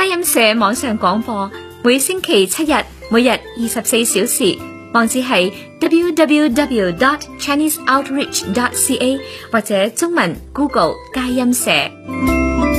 佳音社網上廣播，每星期7日，每日24小時。網址係 www.chineseoutreach.ca 或者中文 Google 佳音社。